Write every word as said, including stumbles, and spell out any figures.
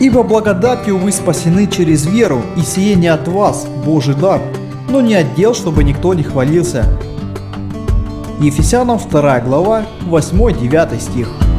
Ибо благодатью вы спасены через веру, и сие не от вас, Божий дар, но не от дел, чтобы никто не хвалился». Ефесянам вторая глава, восьмой-девятый стих.